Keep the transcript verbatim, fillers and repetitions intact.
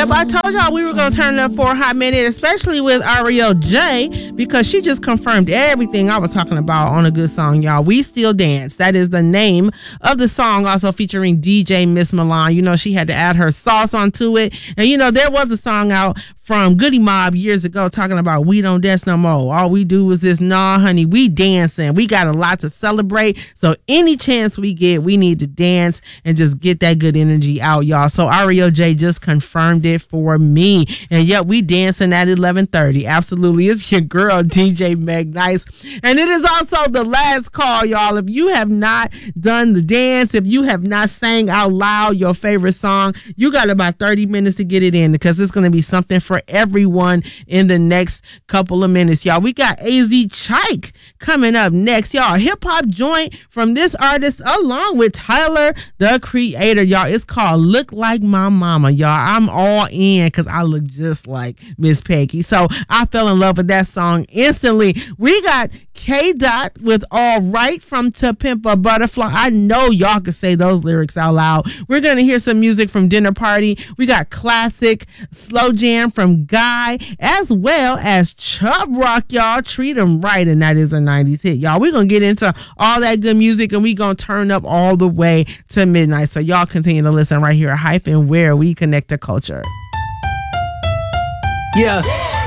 Yep, I told y'all we were going to turn it up for a hot minute, especially with Ariel J, because she just confirmed everything I was talking about on a good song, y'all. We Still Dance. That is the name of the song, also featuring D J Miss Milan. You know, she had to add her sauce onto it. And, you know, there was a song out from Goody Mob years ago talking about we don't dance no more. All we do is this. Nah, honey, we dancing. We got a lot to celebrate. So any chance we get, we need to dance and just get that good energy out, y'all. So Ariel J just confirmed it for me. And yep, we dancing at eleven thirty. Absolutely. It's your girl, D J Meg Nice. And it is also the last call, y'all. If you have not done the dance, if you have not sang out loud your favorite song, you got about thirty minutes to get it in, because it's going to be something for everyone in the next couple of minutes, y'all. We got A Z Chike coming up next, y'all. Hip hop joint from this artist along with Tyler, the Creator, y'all. It's called Look Like My Mama, y'all. I'm all in because I look just like Miss Peggy. So I fell in love with that song instantly. We got K Dot with All Right from To Pimp a Butterfly. I know y'all can say those lyrics out loud. We're going to hear some music from Dinner Party. We got classic Slow Jam from Guy, as well as Chub Rock, y'all. Treat 'em Right, and that is a nineties hit, y'all. We're going to get into all that good music, and we going to turn up all the way to midnight. So y'all continue to listen right here at Hype, and where we connect to culture. Yeah.